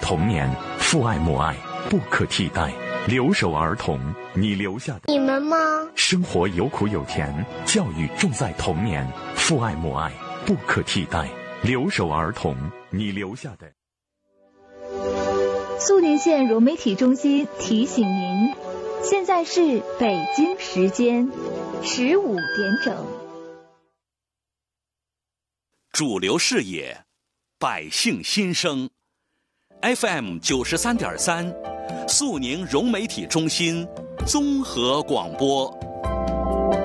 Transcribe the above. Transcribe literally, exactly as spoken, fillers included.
童年，父爱母爱不可替代。留守儿童，你留下的你们吗？ 生活有苦有甜，教育重在童年，父爱母爱不可替代。留守儿童，你留下的。 肃宁县融媒体中心提醒您，现在是北京时间十五点整。 主流视野，百姓心声 ，F M 九十三点三，肃宁融媒体中心综合广播。